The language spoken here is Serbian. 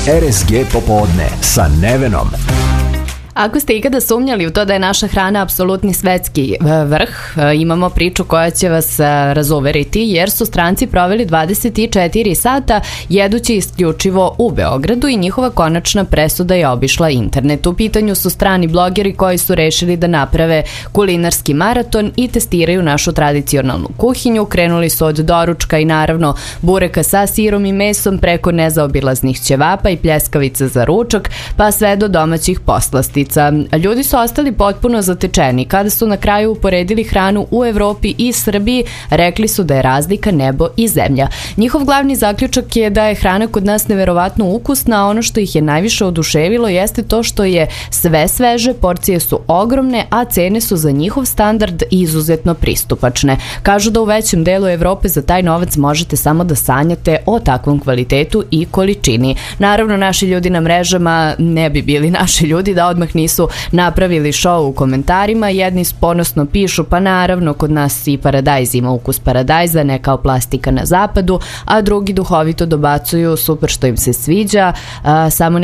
RSG popodne sa Nevenom. Ako ste ikada sumnjali u to da je naša hrana apsolutni svetski vrh, imamo priču koja će vas razoveriti, jer su stranci proveli 24 sata jedući isključivo u Beogradu i njihova konačna presuda je obišla internet. U pitanju su strani blogeri koji su rešili da naprave kulinarski maraton i testiraju našu tradicionalnu kuhinju. Krenuli su od doručka i naravno bureka sa sirom i mesom preko nezaobilaznih ćevapa i pljeskavica za ručak, pa sve do domaćih poslastica. Ljudi su ostali potpuno zatečeni. Kada su na kraju uporedili hranu u Evropi i Srbiji, rekli su da je razlika nebo i zemlja. Njihov glavni zaključak je da je hrana kod nas neverovatno ukusna, a ono što ih je najviše oduševilo jeste to što je sve sveže, porcije su ogromne, a cene su za njihov standard izuzetno pristupačne. Kažu da u većem delu Evrope za taj novac možete samo da sanjate o takvom kvalitetu i količini. Naravno, naši ljudi na mrežama ne bi bili naši ljudi da odmah nisu napravili show u komentarima. Jedni ponosno pišu, pa naravno kod nas i paradajz ima ukus paradajza, ne kao plastika na zapadu, a drugi duhovito dobacuju super što im se sviđa, samo